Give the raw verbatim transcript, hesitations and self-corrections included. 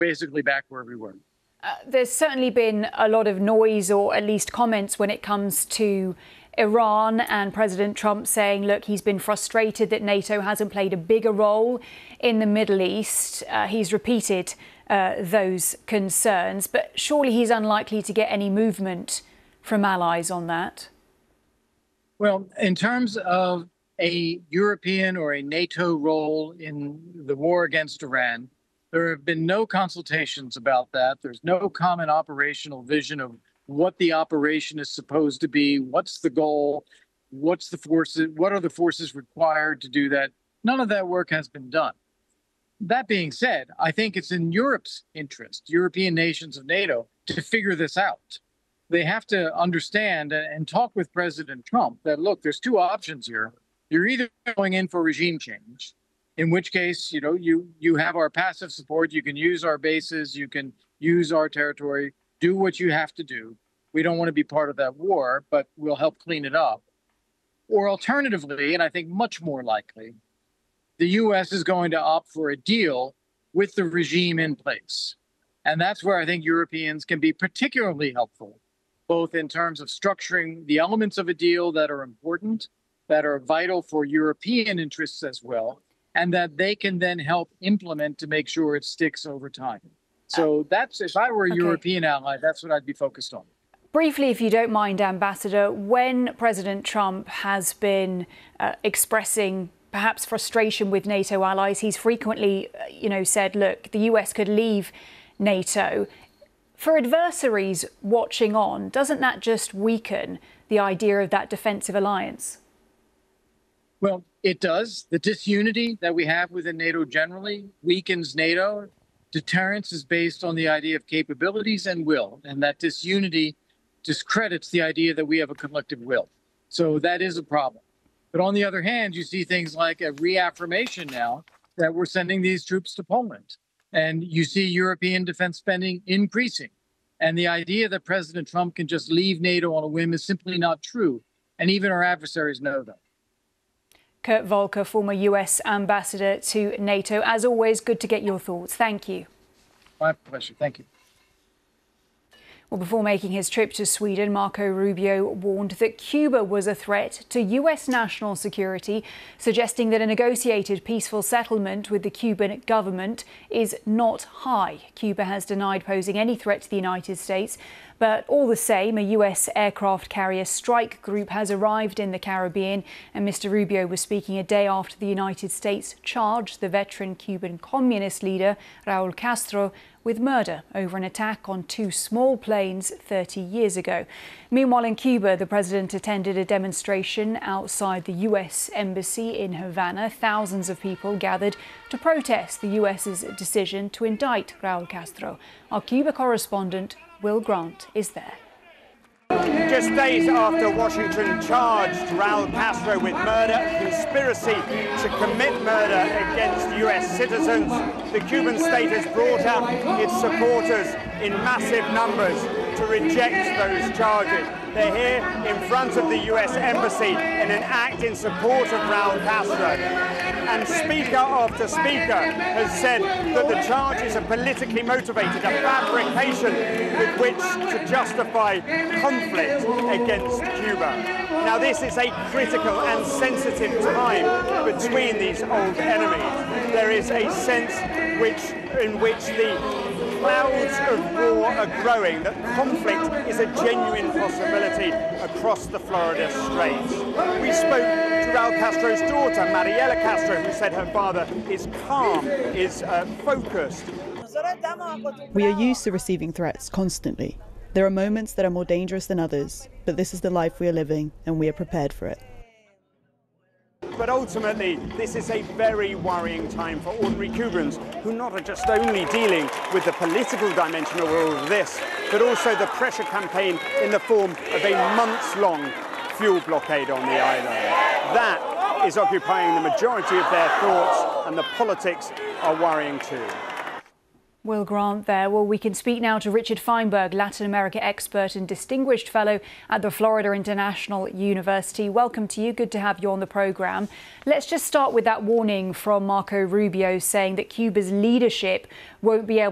basically back where we were. Uh, there's certainly been a lot of noise, or at least comments, when it comes to Iran and President Trump saying, look, he's been frustrated that NATO hasn't played a bigger role in the Middle East. Uh, he's repeated uh, those concerns, but surely he's unlikely to get any movement from allies on that. Well, in terms of a European or a NATO role in the war against Iran, there have been no consultations about that. There's no common operational vision of what the operation is supposed to be, what's the goal, what's the forces, what are the forces required to do that. None of that work has been done. That being said, I think it's in Europe's interest, European nations of NATO, to figure this out. They have to understand and talk with President Trump that, look, there's two options here. You're either going in for regime change, in which case, you know, you, you have our passive support, you can use our bases, you can use our territory, do what you have to do. We don't want to be part of that war, but we'll help clean it up. Or alternatively, and I think much more likely, the U S is going to opt for a deal with the regime in place. And that's where I think Europeans can be particularly helpful, both in terms of structuring the elements of a deal that are important, that are vital for European interests as well, and that they can then help implement to make sure it sticks over time. So that's, if I were a okay. European ally, that's what I'd be focused on. Briefly, if you don't mind, Ambassador, when President Trump has been uh, expressing perhaps frustration with NATO allies, he's frequently, you know, said, look, the U S could leave NATO. For adversaries watching on, doesn't that just weaken the idea of that defensive alliance? Well, it does. The disunity that we have within NATO generally weakens NATO. Deterrence is based on the idea of capabilities and will, and that disunity discredits the idea that we have a collective will. So that is a problem. But on the other hand, you see things like a reaffirmation now that we're sending these troops to Poland. And you see European defense spending increasing. And the idea that President Trump can just leave NATO on a whim is simply not true. And even our adversaries know that. Kurt Volker, former U S ambassador to NATO. As always, good to get your thoughts. Thank you. My pleasure. Thank you. Well, before making his trip to Sweden, Marco Rubio warned that Cuba was a threat to U S national security, suggesting that a negotiated peaceful settlement with the Cuban government is not high. Cuba has denied posing any threat to the United States, but all the same, a U S aircraft carrier strike group has arrived in the Caribbean, and Mister Rubio was speaking a day after the United States charged the veteran Cuban communist leader, Raul Castro, with murder over an attack on two small planes thirty years ago. Meanwhile, in Cuba, the president attended a demonstration outside the U S embassy in Havana. Thousands of people gathered to protest the U S's decision to indict Raul Castro. Our Cuba correspondent, Will Grant, is there. Just days after Washington charged Raul Castro with murder, conspiracy to commit murder against U S citizens, the Cuban state has brought out its supporters in massive numbers to reject those charges. They're here in front of the U S embassy in an act in support of Raul Castro. And speaker after speaker has said that the charges are politically motivated, a fabrication with which to justify conflict against Cuba. Now, this is a critical and sensitive time between these old enemies. There is a sense which, in which the clouds of war are growing, that conflict is a genuine possibility across the Florida Straits. We spoke to Raul Castro's daughter, Mariela Castro, who said her father is calm, is uh, focused. We are used to receiving threats constantly. There are moments that are more dangerous than others, but this is the life we are living, and we are prepared for it. But ultimately, this is a very worrying time for ordinary Cubans who not are just only dealing with the political dimension of all of this, but also the pressure campaign in the form of a months-long fuel blockade on the island. That is occupying the majority of their thoughts, and the politics are worrying too. Will Grant there. Well, we can speak now to Richard Feinberg, Latin America expert and distinguished fellow at the Florida International University. Welcome to you. Good to have you on the programme. Let's just start with that warning from Marco Rubio saying that Cuba's leadership won't be able